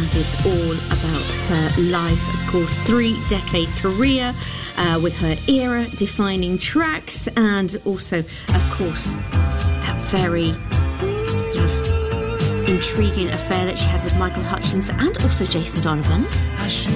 and it's all about her life. Of course, 3-decade career with her era-defining tracks, and also, of course, that very sort of intriguing affair that she had with Michael Hutchence and also Jason Donovan.